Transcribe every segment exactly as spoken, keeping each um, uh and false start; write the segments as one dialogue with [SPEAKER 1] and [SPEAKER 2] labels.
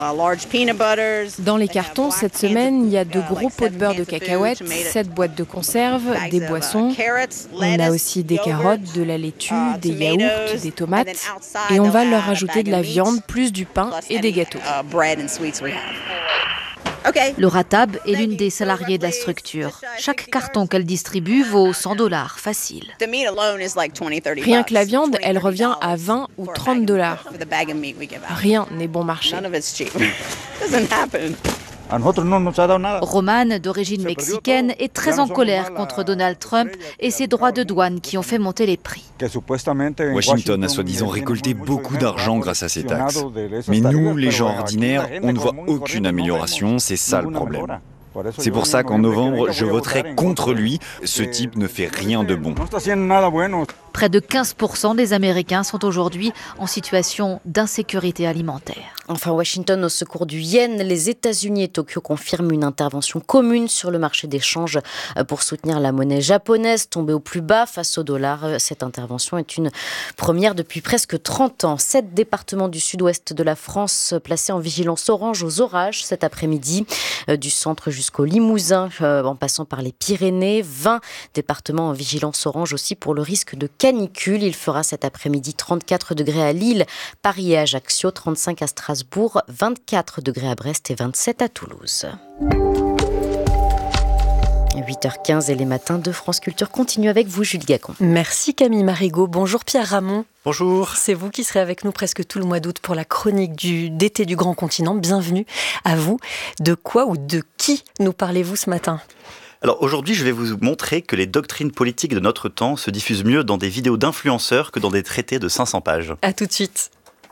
[SPEAKER 1] Dans les cartons, cette semaine, il y a de gros pots de beurre de cacahuètes, sept boîtes de conserve, des boissons. On a aussi des carottes, de la laitue, des yaourts, des tomates. Et on va leur ajouter de la viande, plus du pain et des gâteaux.
[SPEAKER 2] Laura Tab est l'une des salariées de la structure. Chaque carton qu'elle distribue vaut cent dollars, facile.
[SPEAKER 1] Rien que la viande, elle revient à vingt ou trente dollars. Rien n'est bon marché.
[SPEAKER 2] Roman, d'origine mexicaine, est très en colère contre Donald Trump et ses droits de douane qui ont fait monter les prix.
[SPEAKER 3] Washington a soi-disant récolté beaucoup d'argent grâce à ces taxes. Mais nous, les gens ordinaires, on ne voit aucune amélioration, c'est ça le problème. C'est pour ça qu'en novembre, je voterai contre lui. Ce type ne fait rien de bon.
[SPEAKER 2] Près de quinze pour cent des Américains sont aujourd'hui en situation d'insécurité alimentaire.
[SPEAKER 4] Enfin, Washington au secours du yen. Les États-Unis et Tokyo confirment une intervention commune sur le marché des changes pour soutenir la monnaie japonaise tombée au plus bas face au dollar. Cette intervention est une première depuis presque trente ans. Sept départements du sud-ouest de la France placés en vigilance orange aux orages cet après-midi, du centre jusqu'au Limousin, en passant par les Pyrénées. vingt départements en vigilance orange aussi pour le risque de canicule. Il fera cet après-midi trente-quatre degrés à Lille, Paris et Ajaccio, trente-cinq à Strasbourg, vingt-quatre degrés à Brest et vingt-sept à Toulouse. huit heures quinze et les matins de France Culture continuent avec vous, Julie Gacon.
[SPEAKER 5] Merci Camille Marigot. Bonjour Pierre Ramon.
[SPEAKER 6] Bonjour.
[SPEAKER 5] C'est vous qui serez avec nous presque tout le mois d'août pour la chronique du, d'été du Grand Continent. Bienvenue à vous. De quoi ou de qui nous parlez-vous ce matin ?
[SPEAKER 6] Alors aujourd'hui, je vais vous montrer que les doctrines politiques de notre temps se diffusent mieux dans des vidéos d'influenceurs que dans des traités de cinq cents pages.
[SPEAKER 5] À tout de suite.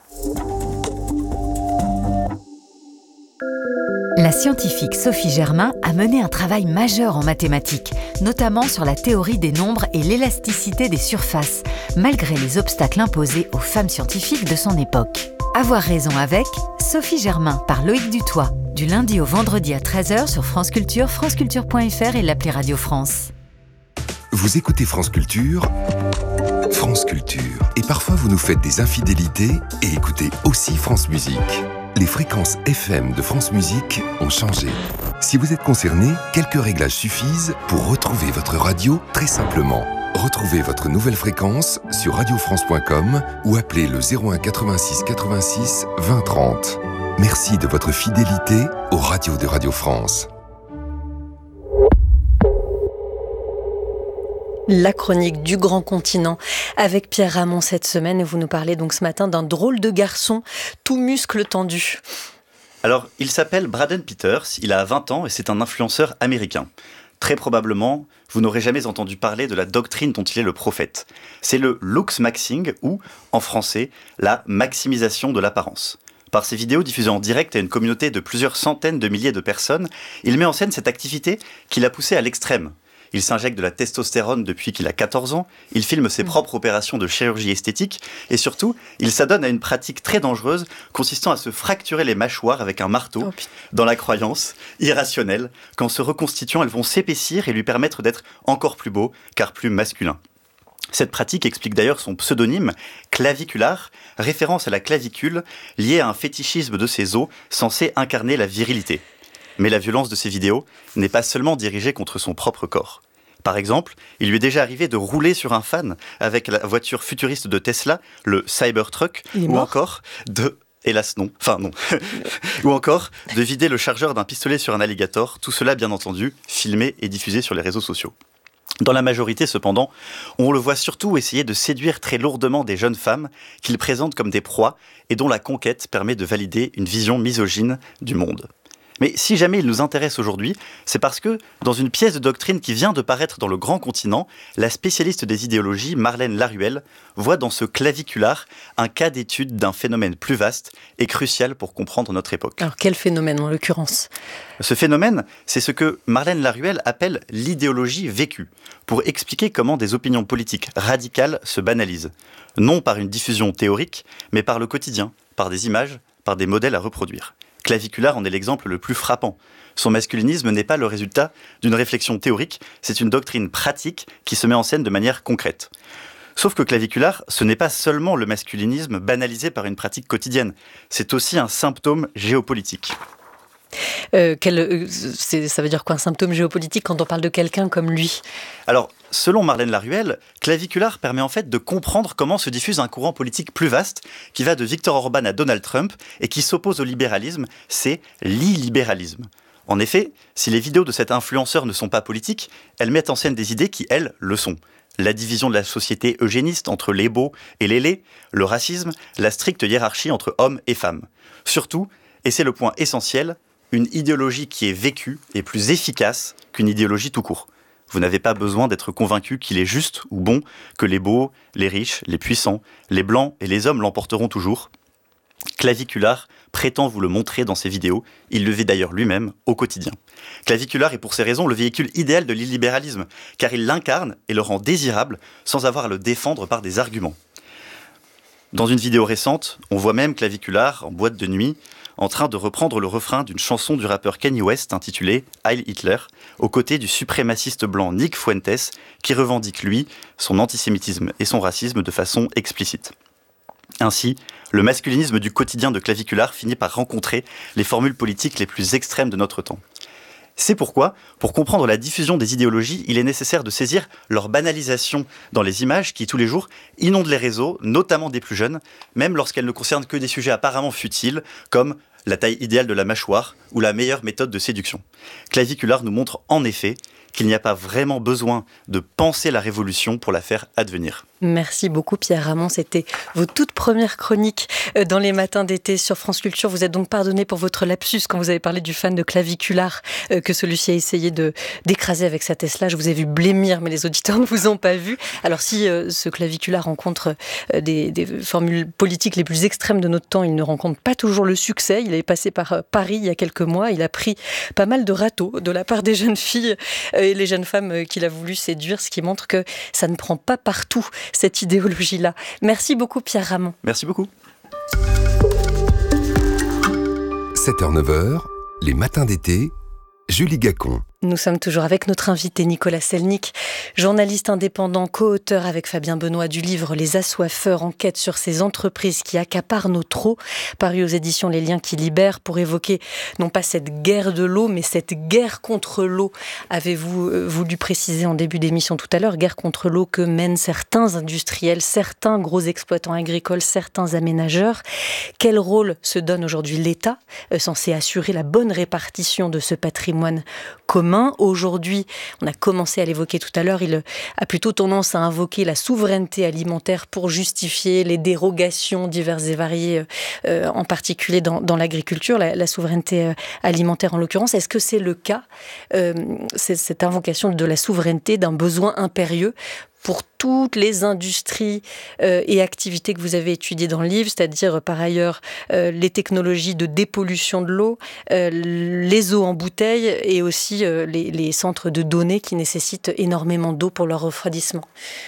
[SPEAKER 7] La scientifique Sophie Germain a mené un travail majeur en mathématiques, notamment sur la théorie des nombres et l'élasticité des surfaces, malgré les obstacles imposés aux femmes scientifiques de son époque. Avoir raison avec Sophie Germain par Loïc Dutoit, du lundi au vendredi à treize heures sur France Culture, franceculture point f r et l'appli Radio France.
[SPEAKER 8] Vous écoutez France Culture, France Culture. Et parfois vous nous faites des infidélités et écoutez aussi France Musique. Les fréquences F M de France Musique ont changé. Si vous êtes concerné, quelques réglages suffisent pour retrouver votre radio très simplement. Retrouvez votre nouvelle fréquence sur radio france point com ou appelez le zéro un quatre-vingt-six quatre-vingt-six vingt trente. Merci de votre fidélité aux radios de Radio France.
[SPEAKER 5] La chronique du Grand Continent avec Pierre Ramon cette semaine. Et vous nous parlez donc ce matin d'un drôle de garçon, tout muscle tendu.
[SPEAKER 6] Alors, il s'appelle Braden Peters, il a vingt ans et c'est un influenceur américain. Très probablement, vous n'aurez jamais entendu parler de la doctrine dont il est le prophète. C'est le looks maxing ou, en français, la maximisation de l'apparence. Par ses vidéos diffusées en direct à une communauté de plusieurs centaines de milliers de personnes, il met en scène cette activité qui l'a poussé à l'extrême. Il s'injecte de la testostérone depuis qu'il a quatorze ans, il filme ses propres opérations de chirurgie esthétique et surtout, il s'adonne à une pratique très dangereuse consistant à se fracturer les mâchoires avec un marteau oh, dans la croyance irrationnelle qu'en se reconstituant, elles vont s'épaissir et lui permettre d'être encore plus beau car plus masculin. Cette pratique explique d'ailleurs son pseudonyme claviculaire, référence à la clavicule liée à un fétichisme de ses os censé incarner la virilité. Mais la violence de ces vidéos n'est pas seulement dirigée contre son propre corps. Par exemple, il lui est déjà arrivé de rouler sur un fan avec la voiture futuriste de Tesla, le Cybertruck, ou encore de... Hélas non, enfin non, ou encore de vider le chargeur d'un pistolet sur un alligator, tout cela bien entendu, filmé et diffusé sur les réseaux sociaux. Dans la majorité, cependant, on le voit surtout essayer de séduire très lourdement des jeunes femmes qu'il présente comme des proies et dont la conquête permet de valider une vision misogyne du monde. Mais si jamais il nous intéresse aujourd'hui, c'est parce que, dans une pièce de doctrine qui vient de paraître dans le Grand Continent, la spécialiste des idéologies, Marlène Laruelle, voit dans ce claviculaire un cas d'étude d'un phénomène plus vaste et crucial pour comprendre notre époque.
[SPEAKER 5] Alors quel phénomène en l'occurrence ?
[SPEAKER 6] Ce phénomène, c'est ce que Marlène Laruelle appelle l'idéologie vécue, pour expliquer comment des opinions politiques radicales se banalisent, non par une diffusion théorique, mais par le quotidien, par des images, par des modèles à reproduire. Claviculaire en est l'exemple le plus frappant. Son masculinisme n'est pas le résultat d'une réflexion théorique, c'est une doctrine pratique qui se met en scène de manière concrète. Sauf que claviculaire, ce n'est pas seulement le masculinisme banalisé par une pratique quotidienne, c'est aussi un symptôme géopolitique.
[SPEAKER 5] Euh, quel, c'est, ça veut dire quoi un symptôme géopolitique quand on parle de quelqu'un comme lui ?
[SPEAKER 6] Alors, selon Marlène Laruelle, claviculaire permet en fait de comprendre comment se diffuse un courant politique plus vaste qui va de Viktor Orban à Donald Trump et qui s'oppose au libéralisme, c'est l'illibéralisme. En effet, si les vidéos de cet influenceur ne sont pas politiques, elles mettent en scène des idées qui, elles, le sont. La division de la société eugéniste entre les beaux et les laids, le racisme, la stricte hiérarchie entre hommes et femmes. Surtout, et c'est le point essentiel, une idéologie qui est vécue est plus efficace qu'une idéologie tout court. Vous n'avez pas besoin d'être convaincu qu'il est juste ou bon, que les beaux, les riches, les puissants, les blancs et les hommes l'emporteront toujours. Claviculaire prétend vous le montrer dans ses vidéos, il le vit d'ailleurs lui-même au quotidien. Claviculaire est pour ces raisons le véhicule idéal de l'illibéralisme, car il l'incarne et le rend désirable sans avoir à le défendre par des arguments. Dans une vidéo récente, on voit même Claviculaire en boîte de nuit, en train de reprendre le refrain d'une chanson du rappeur Kanye West intitulée « Heil Hitler », aux côtés du suprémaciste blanc Nick Fuentes, qui revendique, lui, son antisémitisme et son racisme de façon explicite. Ainsi, le masculinisme du quotidien de Claviculaire finit par rencontrer les formules politiques les plus extrêmes de notre temps. C'est pourquoi, pour comprendre la diffusion des idéologies, il est nécessaire de saisir leur banalisation dans les images qui, tous les jours, inondent les réseaux, notamment des plus jeunes, même lorsqu'elles ne concernent que des sujets apparemment futiles, comme la taille idéale de la mâchoire ou la meilleure méthode de séduction. Claviculaire nous montre en effet qu'il n'y a pas vraiment besoin de penser la révolution pour la faire advenir.
[SPEAKER 5] Merci beaucoup Pierre Ramon, c'était vos toutes premières chroniques dans les matins d'été sur France Culture. Vous êtes donc pardonné pour votre lapsus quand vous avez parlé du fan de Claviculaire que celui-ci a essayé de, d'écraser avec sa Tesla. Je vous ai vu blêmir mais les auditeurs ne vous ont pas vu. Alors si euh, ce Claviculaire rencontre euh, des, des formules politiques les plus extrêmes de notre temps, il ne rencontre pas toujours le succès. Il est passé par euh, Paris il y a quelques mois, il a pris pas mal de râteaux de la part des jeunes filles euh, et les jeunes femmes euh, qu'il a voulu séduire, ce qui montre que ça ne prend pas partout cette idéologie-là. Merci beaucoup Pierre Ramon.
[SPEAKER 6] Merci beaucoup.
[SPEAKER 8] sept heures neuf heures, les matins d'été, Julie Gacon.
[SPEAKER 5] Nous sommes toujours avec notre invité Nicolas Selnick, journaliste indépendant, co-auteur avec Fabien Benoît du livre Les Assoiffeurs, enquête sur ces entreprises qui accaparent nos trous, paru aux éditions Les Liens qui libèrent, pour évoquer non pas cette guerre de l'eau, mais cette guerre contre l'eau. Avez-vous euh, voulu préciser en début d'émission tout à l'heure, guerre contre l'eau que mènent certains industriels, certains gros exploitants agricoles, certains aménageurs. Quel rôle se donne aujourd'hui l'État, euh, censé assurer la bonne répartition de ce patrimoine commun? Aujourd'hui, on a commencé à l'évoquer tout à l'heure, il a plutôt tendance à invoquer la souveraineté alimentaire pour justifier les dérogations diverses et variées, euh, en particulier dans, dans l'agriculture, la, la souveraineté alimentaire en l'occurrence. Est-ce que c'est le cas, euh, c'est cette invocation de la souveraineté, d'un besoin impérieux pour toutes les industries euh, et activités que vous avez étudiées dans le livre, c'est-à-dire euh, par ailleurs euh, les technologies de dépollution de l'eau, euh, les eaux en bouteille et aussi euh, les, les centres de données qui nécessitent énormément d'eau pour leur refroidissement.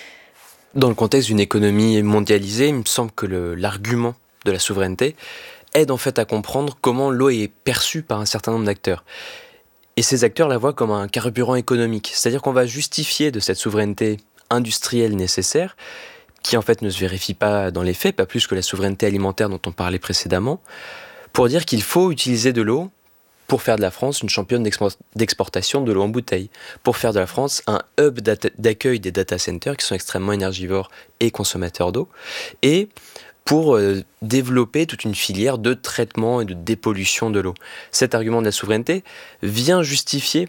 [SPEAKER 9] Dans le contexte d'une économie mondialisée, il me semble que le, l'argument de la souveraineté aide en fait à comprendre comment l'eau est perçue par un certain nombre d'acteurs. Et ces acteurs la voient comme un carburant économique, c'est-à-dire qu'on va justifier de cette souveraineté industrielle nécessaire, qui en fait ne se vérifie pas dans les faits, pas plus que la souveraineté alimentaire dont on parlait précédemment, pour dire qu'il faut utiliser de l'eau pour faire de la France une championne d'exportation de l'eau en bouteille, pour faire de la France un hub d'accueil des data centers qui sont extrêmement énergivores et consommateurs d'eau, et pour euh, développer toute une filière de traitement et de dépollution de l'eau. Cet argument de la souveraineté vient justifier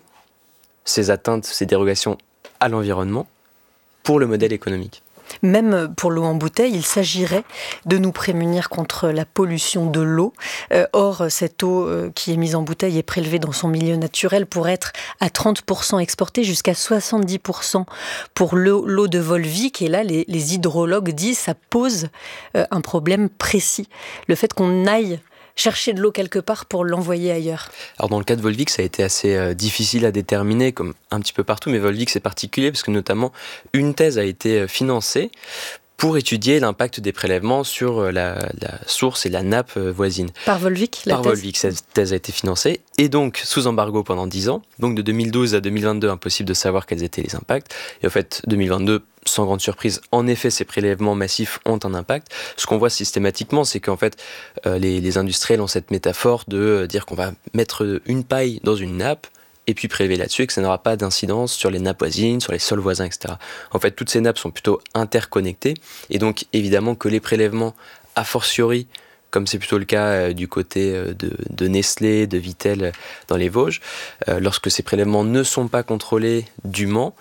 [SPEAKER 9] ces atteintes, ces dérogations à l'environnement, pour le modèle économique.
[SPEAKER 5] Même pour l'eau en bouteille, il s'agirait de nous prémunir contre la pollution de l'eau. Euh, or, cette eau euh, qui est mise en bouteille et prélevée dans son milieu naturel pourrait être à trente pour cent exportée, jusqu'à soixante-dix pour cent pour l'eau, l'eau de Volvic. Et là, les, les hydrologues disent que ça pose euh, un problème précis. Le fait qu'on aille chercher de l'eau quelque part pour l'envoyer ailleurs.
[SPEAKER 9] Alors dans le cas de Volvic, ça a été assez euh, difficile à déterminer, comme un petit peu partout, mais Volvic c'est particulier parce que notamment une thèse a été financée pour étudier l'impact des prélèvements sur la, la source et la nappe voisine.
[SPEAKER 5] Par Volvic, la
[SPEAKER 9] Par
[SPEAKER 5] thèse.
[SPEAKER 9] Volvic, cette thèse a été financée, et donc sous embargo pendant dix ans. Donc de deux mille douze à deux mille vingt-deux, impossible de savoir quels étaient les impacts. Et en fait, deux mille vingt-deux, sans grande surprise, en effet, ces prélèvements massifs ont un impact. Ce qu'on voit systématiquement, c'est qu'en fait, euh, les, les industriels ont cette métaphore de euh, dire qu'on va mettre une paille dans une nappe, et puis prélever là-dessus, et que ça n'aura pas d'incidence sur les nappes voisines, sur les sols voisins, et cetera. En fait, toutes ces nappes sont plutôt interconnectées, et donc évidemment que les prélèvements, a fortiori, comme c'est plutôt le cas euh, du côté euh, de, de Nestlé, de Vittel euh, dans les Vosges, euh, lorsque ces prélèvements ne sont pas contrôlés dûment,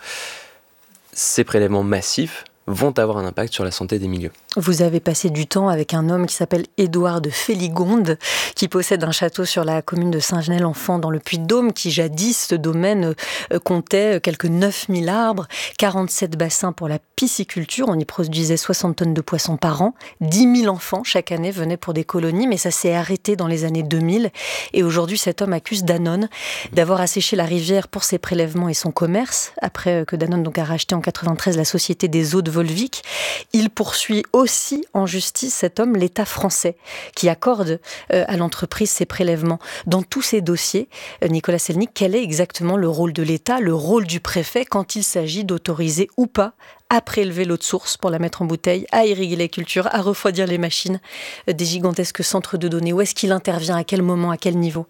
[SPEAKER 9] ces prélèvements massifs vont avoir un impact sur la santé des milieux.
[SPEAKER 5] Vous avez passé du temps avec un homme qui s'appelle Édouard de Féligonde, qui possède un château sur la commune de Saint-Genès-l'Enfant dans le Puy-de-Dôme, qui jadis, ce domaine comptait quelques neuf mille arbres, quarante-sept bassins pour la pisciculture, on y produisait soixante tonnes de poissons par an, dix mille enfants chaque année venaient pour des colonies, mais ça s'est arrêté dans les années deux mille, et aujourd'hui cet homme accuse Danone d'avoir asséché la rivière pour ses prélèvements et son commerce, après que Danone donc a racheté en quatre-vingt-treize la société des eaux de Volvic. Il poursuit aussi en justice cet homme, l'État français, qui accorde euh, à l'entreprise ses prélèvements. Dans tous ces dossiers, euh, Nicolas Selnick, quel est exactement le rôle de l'État, le rôle du préfet quand il s'agit d'autoriser ou pas à prélever l'eau de source pour la mettre en bouteille, à irriguer les cultures, à refroidir les machines, euh, des gigantesques centres de données? Où est-ce qu'il intervient? À quel moment? À quel niveau?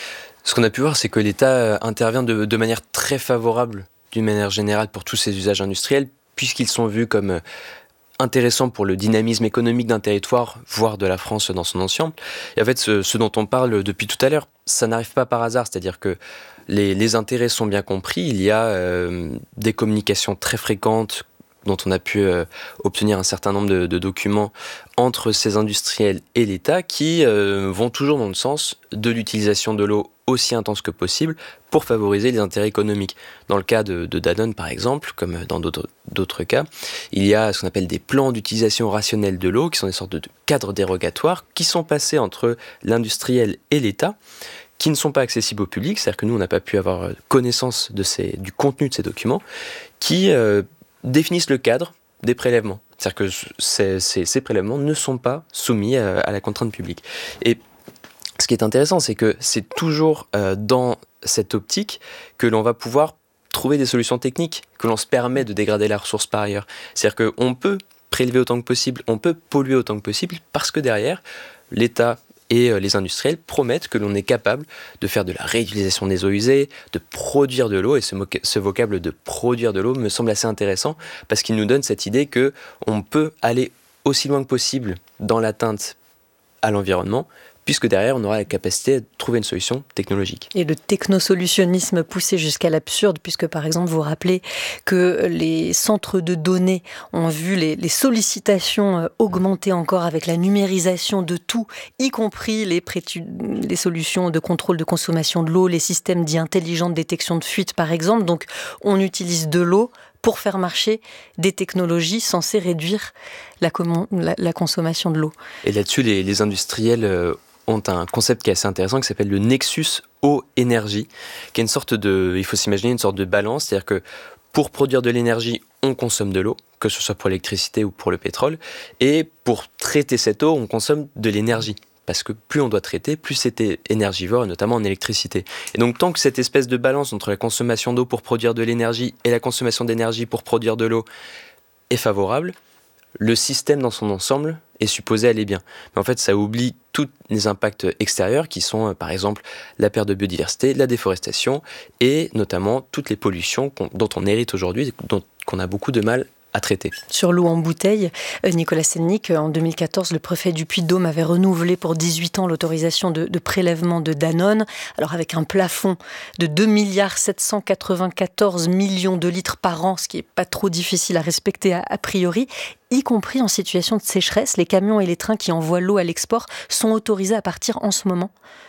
[SPEAKER 9] Ce qu'on a pu voir, c'est que l'État intervient de, de manière très favorable, d'une manière générale, pour tous ces usages industriels, puisqu'ils sont vus comme intéressants pour le dynamisme économique d'un territoire, voire de la France dans son ensemble. Et en fait, ce, ce dont on parle depuis tout à l'heure, ça n'arrive pas par hasard, c'est-à-dire que les, les intérêts sont bien compris, il y a euh, des communications très fréquentes dont on a pu euh, obtenir un certain nombre de, de documents entre ces industriels et l'État qui euh, vont toujours dans le sens de l'utilisation de l'eau aussi intense que possible pour favoriser les intérêts économiques. Dans le cas de, de Danone, par exemple, comme dans d'autres, d'autres cas, il y a ce qu'on appelle des plans d'utilisation rationnelle de l'eau, qui sont des sortes de, de cadres dérogatoires, qui sont passés entre l'industriel et l'État, qui ne sont pas accessibles au public, c'est-à-dire que nous, on n'a pas pu avoir connaissance de ces, du contenu de ces documents, qui euh, définissent le cadre des prélèvements. C'est-à-dire que ces, ces, ces prélèvements ne sont pas soumis à, à la contrainte publique. Et ce qui est intéressant, c'est que c'est toujours euh, dans cette optique que l'on va pouvoir trouver des solutions techniques, que l'on se permet de dégrader la ressource par ailleurs. C'est-à-dire qu'on peut prélever autant que possible, on peut polluer autant que possible, parce que derrière, l'État et les industriels promettent que l'on est capable de faire de la réutilisation des eaux usées, de produire de l'eau, et ce, moca- ce vocable de produire de l'eau me semble assez intéressant, parce qu'il nous donne cette idée qu'on peut aller aussi loin que possible dans l'atteinte à l'environnement, puisque derrière, on aura la capacité de trouver une solution technologique.
[SPEAKER 5] Et le technosolutionnisme poussé jusqu'à l'absurde, puisque par exemple, vous rappelez que les centres de données ont vu les, les sollicitations augmenter encore avec la numérisation de tout, y compris les, prétu- les solutions de contrôle de consommation de l'eau, les systèmes dits intelligents de détection de fuite, par exemple. Donc, on utilise de l'eau pour faire marcher des technologies censées réduire la, com- la, la consommation de l'eau.
[SPEAKER 9] Et là-dessus, les, les industriels euh, ont un concept qui est assez intéressant qui s'appelle le nexus eau-énergie, qui est une sorte de, il faut s'imaginer une sorte de balance, c'est-à-dire que pour produire de l'énergie, on consomme de l'eau, que ce soit pour l'électricité ou pour le pétrole, et pour traiter cette eau, on consomme de l'énergie. Parce que plus on doit traiter, plus c'était énergivore, notamment en électricité. Et donc tant que cette espèce de balance entre la consommation d'eau pour produire de l'énergie et la consommation d'énergie pour produire de l'eau est favorable, le système dans son ensemble est supposé aller bien. Mais en fait, ça oublie tous les impacts extérieurs qui sont, par exemple, la perte de biodiversité, la déforestation et notamment toutes les pollutions qu'on, dont on hérite aujourd'hui, dont, qu'on a beaucoup de mal à traiter.
[SPEAKER 5] Sur l'eau en bouteille, Nicolas Selnick, en deux mille quatorze, le préfet du Puy-de-Dôme avait renouvelé pour dix-huit ans l'autorisation de, de prélèvement de Danone, alors avec un plafond de deux milliards sept cent quatre-vingt-quatorze millions de litres par an, ce qui n'est pas trop difficile à respecter a, a priori, y compris en situation de sécheresse. Les camions et les trains qui envoient l'eau à l'export sont autorisés à partir en ce moment.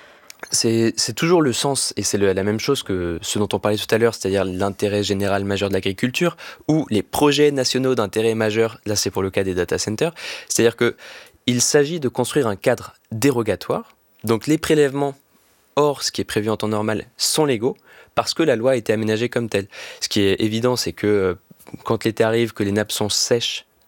[SPEAKER 9] C'est, c'est toujours le sens, et c'est le, la même chose que ce dont on parlait tout à l'heure, c'est-à-dire l'intérêt général majeur de l'agriculture, ou les projets nationaux d'intérêt majeur, là c'est pour le cas des data centers, c'est-à-dire qu'il s'agit de construire un cadre dérogatoire, donc les prélèvements hors ce qui est prévu en temps normal sont légaux, parce que la loi a été aménagée comme telle. Ce qui est évident, c'est que quand l'été arrive, que les nappes sont sèches,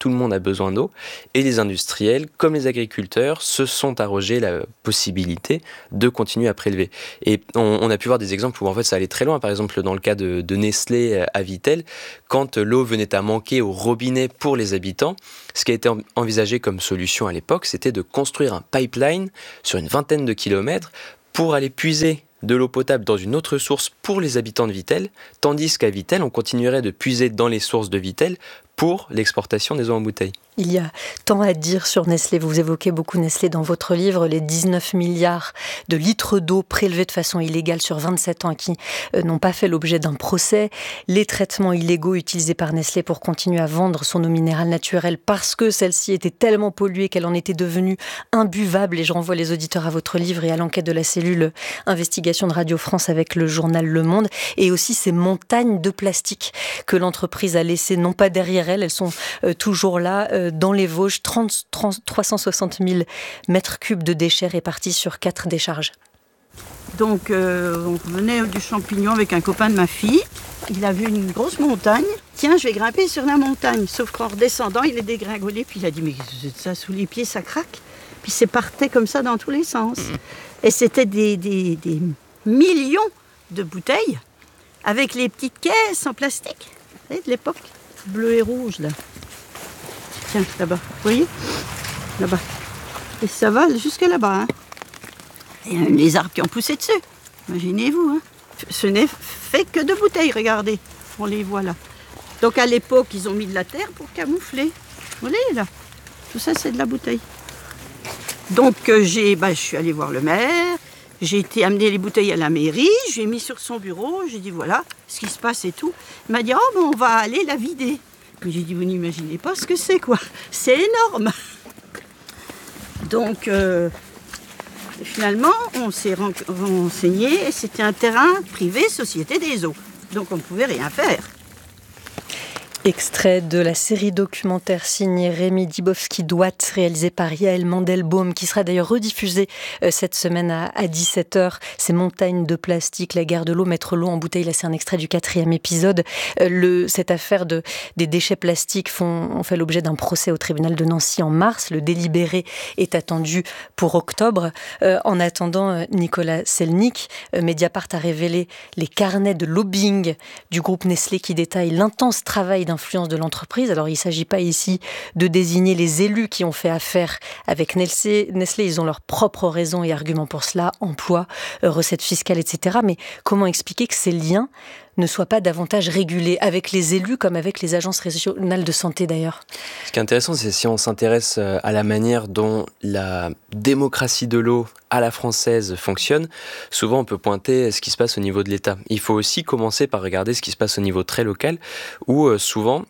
[SPEAKER 9] tout le monde a besoin d'eau. Et les industriels, comme les agriculteurs, se sont arrogés la possibilité de continuer à prélever. Et on, on a pu voir des exemples où en fait ça allait très loin. Par exemple, dans le cas de, de Nestlé à Vittel, quand l'eau venait à manquer au robinet pour les habitants, ce qui a été envisagé comme solution à l'époque, c'était de construire un pipeline sur une vingtaine de kilomètres pour aller puiser de l'eau potable dans une autre source pour les habitants de Vittel, tandis qu'à Vittel, on continuerait de puiser dans les sources de Vittel pour l'exportation des eaux en bouteille.
[SPEAKER 5] Il y a tant à dire sur Nestlé. Vous évoquez beaucoup Nestlé dans votre livre, les dix-neuf milliards de litres d'eau prélevés de façon illégale sur vingt-sept ans qui euh, n'ont pas fait l'objet d'un procès, les traitements illégaux utilisés par Nestlé pour continuer à vendre son eau minérale naturelle parce que celle-ci était tellement polluée qu'elle en était devenue imbuvable. Et je renvoie les auditeurs à votre livre et à l'enquête de la cellule Investigation de Radio France avec le journal Le Monde, et aussi ces montagnes de plastique que l'entreprise a laissées non pas derrière elle, elles sont euh, toujours là, euh, dans les Vosges, trente, trente, trois cent soixante mille mètres cubes de déchets répartis sur quatre décharges.
[SPEAKER 10] Donc euh, on venait du Champignon avec un copain de ma fille. Il a vu une grosse montagne. Tiens, je vais grimper sur la montagne. Sauf qu'en redescendant, il est dégringolé. Puis il a dit, mais ça sous les pieds, ça craque. Puis c'est partait comme ça dans tous les sens. Et c'était des, des, des millions de bouteilles avec les petites caisses en plastique, vous savez, de l'époque, bleu et rouge là. Tiens, là-bas, vous voyez, là-bas. Et ça va jusque là-bas. Hein. Il y a les arbres qui ont poussé dessus. Imaginez-vous. Hein. Ce n'est fait que de bouteilles, regardez. On les voit là. Donc à l'époque, ils ont mis de la terre pour camoufler. Vous voyez là. Tout ça, c'est de la bouteille. Donc euh, j'ai, bah, je suis allée voir le maire. J'ai été amener les bouteilles à la mairie. Je l'ai mis sur son bureau. J'ai dit voilà ce qui se passe et tout. Il m'a dit oh, ben, on va aller la vider. Mais j'ai dit, vous n'imaginez pas ce que c'est, quoi. C'est énorme. Donc, euh, finalement, on s'est renseigné. C'était un terrain privé, Société des eaux. Donc, on ne pouvait rien faire.
[SPEAKER 5] Extrait de la série documentaire signée Rémi Dibowski-Douat, réalisée par Yael Mandelbaum, qui sera d'ailleurs rediffusée euh, cette semaine à, à dix-sept heures. Ces montagnes de plastique, la guerre de l'eau, mettre l'eau en bouteille, là c'est un extrait du quatrième épisode. Euh, le, cette affaire de, des déchets plastiques font, ont fait l'objet d'un procès au tribunal de Nancy en mars. Le délibéré est attendu pour octobre. Euh, en attendant, euh, Nicolas Selnick, euh, Mediapart a révélé les carnets de lobbying du groupe Nestlé qui détaillent l'intense travail d'un influence de l'entreprise. Alors, il ne s'agit pas ici de désigner les élus qui ont fait affaire avec Nestlé. Nestlé, ils ont leurs propres raisons et arguments pour cela, emploi, recettes fiscales, et cetera. Mais comment expliquer que ces liens ne soient pas davantage régulés avec les élus comme avec les agences régionales de santé d'ailleurs?
[SPEAKER 9] Ce qui est intéressant, c'est si on s'intéresse à la manière dont la démocratie de l'eau à la française fonctionne, souvent on peut pointer ce qui se passe au niveau de l'État. Il faut aussi commencer par regarder ce qui se passe au niveau très local, où euh, souvent,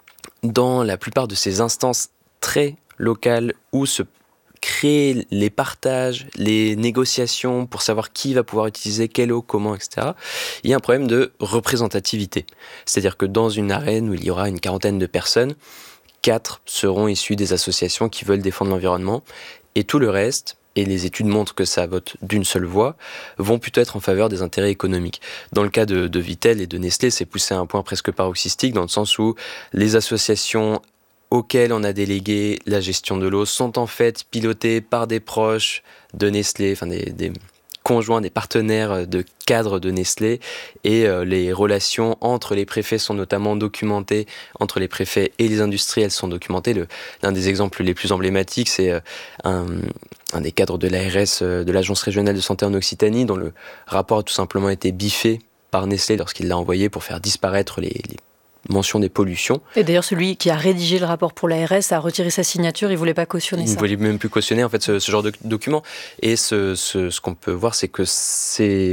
[SPEAKER 9] dans la plupart de ces instances très locales où se créer les partages, les négociations pour savoir qui va pouvoir utiliser quelle eau, comment, et cetera, il y a un problème de représentativité. C'est-à-dire que dans une arène où il y aura une quarantaine de personnes, quatre seront issus des associations qui veulent défendre l'environnement, et tout le reste, et les études montrent que ça vote d'une seule voix, vont plutôt être en faveur des intérêts économiques. Dans le cas de, de Vittel et de Nestlé, c'est poussé à un point presque paroxystique, dans le sens où les associations auxquelles on a délégué la gestion de l'eau sont en fait pilotées par des proches de Nestlé, enfin des, des conjoints, des partenaires de cadres de Nestlé, et euh, les relations entre les préfets sont notamment documentées, entre les préfets et les industriels sont documentées. Le, l'un des exemples les plus emblématiques, c'est euh, un, un des cadres de l'A R S, euh, de l'Agence régionale de santé en Occitanie, dont le rapport a tout simplement été biffé par Nestlé lorsqu'il l'a envoyé pour faire disparaître les, les mention des pollutions.
[SPEAKER 5] Et d'ailleurs, celui qui a rédigé le rapport pour l'A R S a retiré sa signature, il ne voulait pas cautionner ça.
[SPEAKER 9] Il ne voulait même plus cautionner en fait, ce, ce genre de document. Et ce, ce, ce qu'on peut voir, c'est que ces,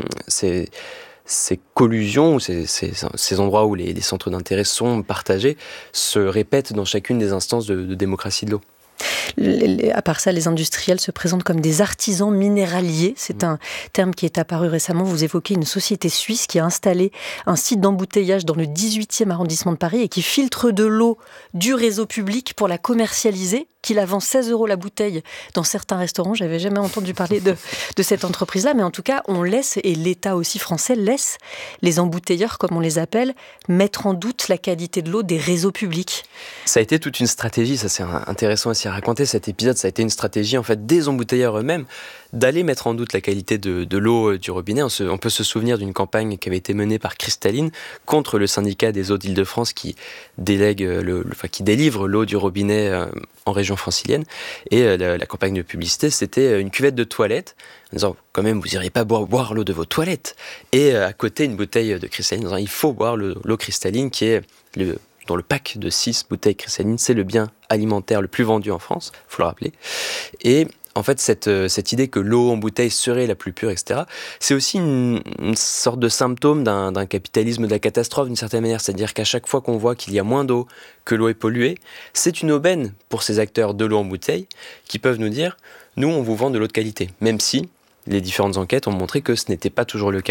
[SPEAKER 9] ces, ces collusions, ou ces, ces, ces endroits où les, les centres d'intérêt sont partagés, se répètent dans chacune des instances de, de démocratie de l'eau.
[SPEAKER 5] À part ça, les industriels se présentent comme des artisans minéraliers. C'est un terme qui est apparu récemment. Vous évoquez une société suisse qui a installé un site d'embouteillage dans le dix-huitième arrondissement de Paris et qui filtre de l'eau du réseau public pour la commercialiser qu'il avance seize euros la bouteille dans certains restaurants. J'avais jamais entendu parler de, de cette entreprise-là, mais en tout cas, on laisse, et l'État aussi français laisse les embouteilleurs, comme on les appelle, mettre en doute la qualité de l'eau des réseaux publics.
[SPEAKER 9] Ça a été toute une stratégie, ça c'est intéressant aussi à raconter cet épisode, ça a été une stratégie en fait des embouteilleurs eux-mêmes d'aller mettre en doute la qualité de, de l'eau du robinet. On, se, on peut se souvenir d'une campagne qui avait été menée par Cristalline contre le syndicat des eaux d'Île-de-France qui délègue, le, le, enfin, qui délivre l'eau du robinet euh, en région francilienne. Et euh, la, la campagne de publicité, c'était une cuvette de toilette, en disant quand même vous n'iriez pas boire, boire l'eau de vos toilettes. Et euh, à côté une bouteille de Cristalline, en disant il faut boire le, l'eau cristalline qui est le dans le pack de six bouteilles cristallines, c'est le bien alimentaire le plus vendu en France, il faut le rappeler. Et en fait, cette, cette idée que l'eau en bouteille serait la plus pure, et cetera, c'est aussi une, une sorte de symptôme d'un, d'un capitalisme de la catastrophe d'une certaine manière. C'est-à-dire qu'à chaque fois qu'on voit qu'il y a moins d'eau, que l'eau est polluée, c'est une aubaine pour ces acteurs de l'eau en bouteille qui peuvent nous dire « nous, on vous vend de l'eau de qualité », même si les différentes enquêtes ont montré que ce n'était pas toujours le cas.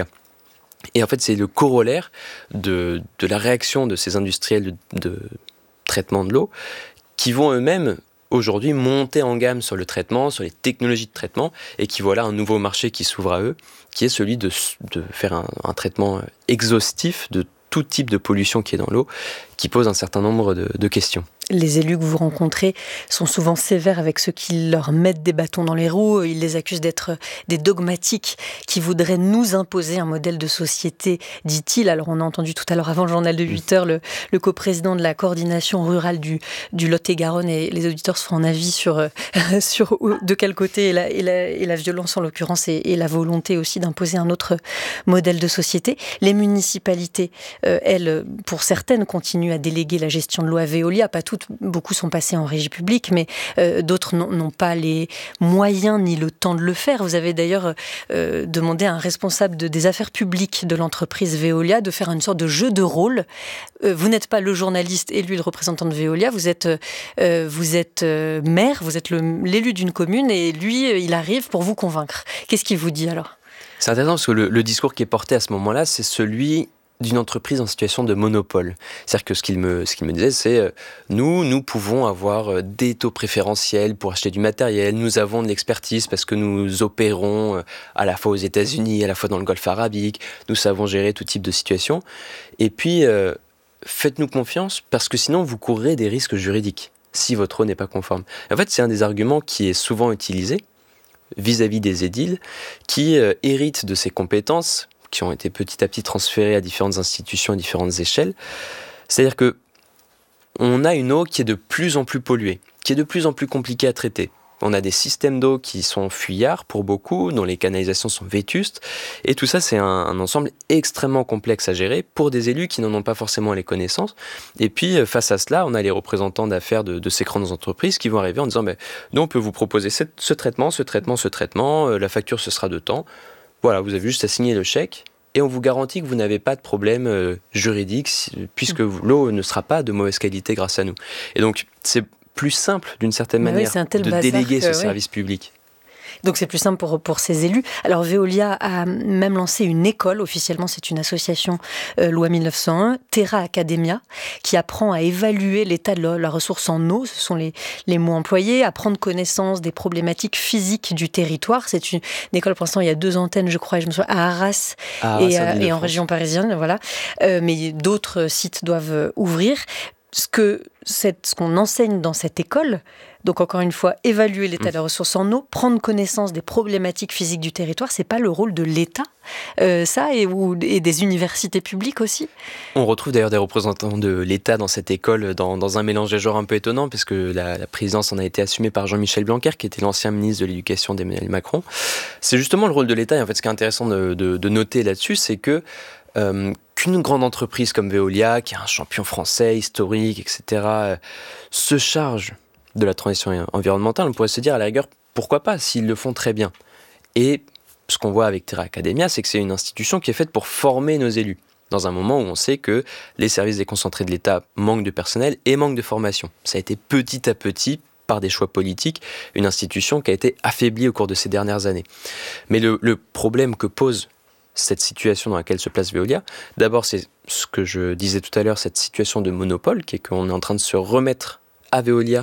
[SPEAKER 9] Et en fait, c'est le corollaire de, de la réaction de ces industriels de, de traitement de l'eau qui vont eux-mêmes aujourd'hui monter en gamme sur le traitement, sur les technologies de traitement, et qui voient là un nouveau marché qui s'ouvre à eux, qui est celui de, de faire un, un traitement exhaustif de tout type de pollution qui est dans l'eau, qui pose un certain nombre de, de questions.
[SPEAKER 5] Les élus que vous rencontrez sont souvent sévères avec ceux qui leur mettent des bâtons dans les roues. Ils les accusent d'être des dogmatiques qui voudraient nous imposer un modèle de société, dit-il. Alors on a entendu tout à l'heure avant le journal de huit heures le, le coprésident de la coordination rurale du, du Lot-et-Garonne, et les auditeurs se feront un avis sur, sur de quel côté est la, est la, est la violence en l'occurrence et, et la volonté aussi d'imposer un autre modèle de société. Les municipalités, euh, elles, pour certaines, continuent à déléguer la gestion de l'eau à Veolia, pas toutes. Beaucoup sont passés en régie publique, mais euh, d'autres n'ont, n'ont pas les moyens ni le temps de le faire. Vous avez d'ailleurs euh, demandé à un responsable de, des affaires publiques de l'entreprise Veolia de faire une sorte de jeu de rôle. Euh, vous n'êtes pas le journaliste élu le représentant de Veolia, vous êtes, euh, vous êtes euh, maire, vous êtes le, l'élu d'une commune, et lui, il arrive pour vous convaincre. Qu'est-ce qu'il vous dit alors ?
[SPEAKER 9] C'est intéressant parce que le, le discours qui est porté à ce moment-là, c'est celui d'une entreprise en situation de monopole. C'est-à-dire que ce qu'il me, ce qu'il me disait, c'est euh, nous, nous pouvons avoir euh, des taux préférentiels pour acheter du matériel, nous avons de l'expertise parce que nous opérons euh, à la fois aux États-Unis, à la fois dans le Golfe arabique, nous savons gérer tout type de situation. Et puis, euh, faites-nous confiance parce que sinon vous courrez des risques juridiques si votre eau n'est pas conforme. Et en fait, c'est un des arguments qui est souvent utilisé vis-à-vis des édiles qui euh, héritent de ces compétences qui ont été petit à petit transférées à différentes institutions à différentes échelles. C'est-à-dire que on a une eau qui est de plus en plus polluée, qui est de plus en plus compliquée à traiter. On a des systèmes d'eau qui sont fuyards pour beaucoup, dont les canalisations sont vétustes, et tout ça c'est un, un ensemble extrêmement complexe à gérer pour des élus qui n'en ont pas forcément les connaissances. Et puis face à cela, on a les représentants d'affaires de, de ces grandes entreprises qui vont arriver en disant ben, « nous on peut vous proposer cette, ce traitement, ce traitement, ce traitement, euh, la facture ce sera de temps ». Voilà, vous avez juste à signer le chèque et on vous garantit que vous n'avez pas de problème euh, juridique puisque vous, l'eau ne sera pas de mauvaise qualité grâce à nous. Et donc, c'est plus simple d'une certaine
[SPEAKER 5] Mais
[SPEAKER 9] manière
[SPEAKER 5] oui,
[SPEAKER 9] de déléguer
[SPEAKER 5] que,
[SPEAKER 9] ce
[SPEAKER 5] ouais.
[SPEAKER 9] service public.
[SPEAKER 5] Donc c'est plus simple pour, pour ces élus. Alors Veolia a même lancé une école, officiellement c'est une association euh, loi mille neuf cent un, Terra Academia, qui apprend à évaluer l'état de la, la ressource en eau, ce sont les, les mots employés, à prendre connaissance des problématiques physiques du territoire. C'est une, une école, pour l'instant il y a deux antennes je crois, je me souviens, à Arras, à et, Arras, euh, et en région parisienne, voilà. Euh, mais d'autres sites doivent ouvrir. Ce, que, cette, ce qu'on enseigne dans cette école, donc encore une fois, évaluer l'état mmh. de la ressource en eau, prendre connaissance des problématiques physiques du territoire, c'est pas le rôle de l'État, euh, ça, et, ou, et des universités publiques aussi.
[SPEAKER 9] On retrouve d'ailleurs des représentants de l'État dans cette école, dans, dans un mélange des genres un peu étonnant, parce que la, la présidence en a été assumée par Jean-Michel Blanquer, qui était l'ancien ministre de l'Éducation d'Emmanuel Macron. C'est justement le rôle de l'État, et en fait, ce qui est intéressant de, de, de noter là-dessus, c'est que euh, qu'une grande entreprise comme Veolia, qui est un champion français, historique, et cetera, euh, se charge de la transition environnementale, on pourrait se dire à la rigueur, pourquoi pas, s'ils le font très bien. Et ce qu'on voit avec Terra Academia, c'est que c'est une institution qui est faite pour former nos élus, dans un moment où on sait que les services déconcentrés de l'État manquent de personnel et manquent de formation. Ça a été petit à petit, par des choix politiques, une institution qui a été affaiblie au cours de ces dernières années. Mais le, le problème que pose cette situation dans laquelle se place Veolia, d'abord c'est ce que je disais tout à l'heure, cette situation de monopole, qui est qu'on est en train de se remettre à Veolia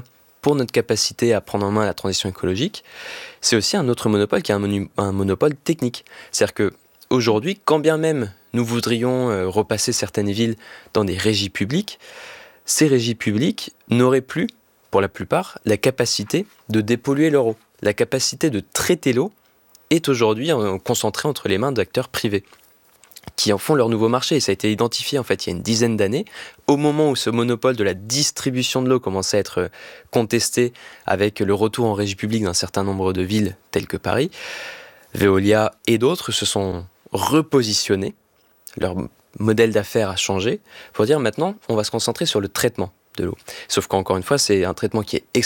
[SPEAKER 9] pour notre capacité à prendre en main la transition écologique, c'est aussi un autre monopole qui est un, monu- un monopole technique. C'est-à-dire qu'aujourd'hui, quand bien même nous voudrions euh, repasser certaines villes dans des régies publiques, ces régies publiques n'auraient plus, pour la plupart, la capacité de dépolluer leur eau. La capacité de traiter l'eau est aujourd'hui euh, concentrée entre les mains d'acteurs privés qui en font leur nouveau marché. Et ça a été identifié en fait il y a une dizaine d'années, au moment où ce monopole de la distribution de l'eau commençait à être contesté avec le retour en régie publique d'un certain nombre de villes telles que Paris. Veolia et d'autres se sont repositionnés, leur modèle d'affaires a changé, pour dire maintenant on va se concentrer sur le traitement de l'eau. Sauf qu'encore une fois, c'est un traitement qui est extrêmement